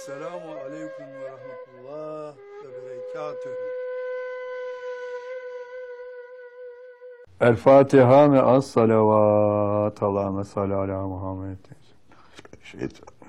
Selamun aleyküm ve rahmetullah ve berekatühü. El Fatiha ve as salavat. Allahümme salli ala Muhammed. Şeytan.